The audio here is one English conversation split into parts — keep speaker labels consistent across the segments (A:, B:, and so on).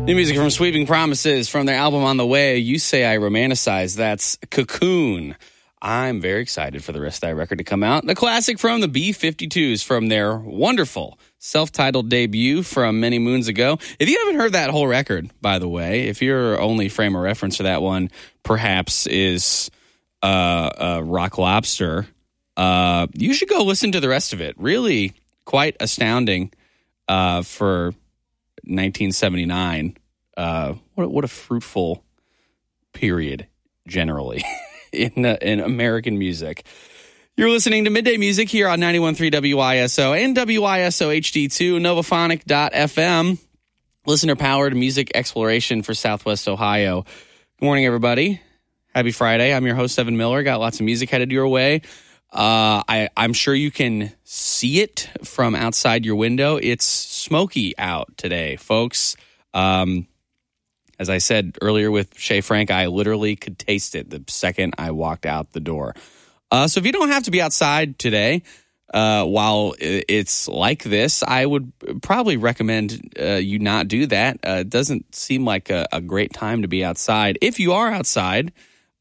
A: New music from Sweeping Promises from their album On the Way. You Say I Romanticize. That's Cocoon. I'm very excited for the rest of that record to come out. The classic from the B-52s from their wonderful self-titled debut from many moons ago. If you haven't heard that whole record, by the way, if your only frame of reference for that one perhaps is Rock Lobster, you should go listen to the rest of it. Really quite astounding for 1979. What a fruitful period generally in American music. You're listening to Midday Music here on 91.3 WISO and WISO HD2, Novophonic.fm, listener-powered music exploration for Southwest Ohio. Good morning, everybody. Happy Friday. I'm your host, Evan Miller. Got lots of music headed your way. I'm sure you can see it from outside your window. It's smoky out today, folks. As I said earlier with Shay Frank, I literally could taste it the second I walked out the door. So if you don't have to be outside today, while it's like this, I would probably recommend you not do that. It doesn't seem like a great time to be outside. If you are outside,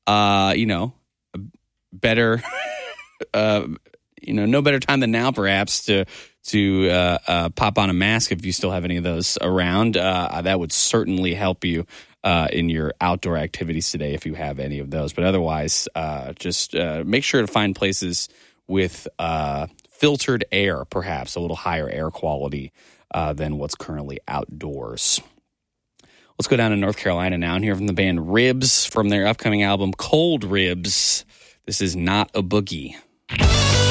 A: better, no better time than now, perhaps, to pop on a mask if you still have any of those around. That would certainly help you in your outdoor activities today if you have any of those. But otherwise, just make sure to find places with filtered air, perhaps a little higher air quality than what's currently outdoors. Let's go down to North Carolina now and hear from the band Ribs from their upcoming album Cold Ribs. This is Not a Boogie.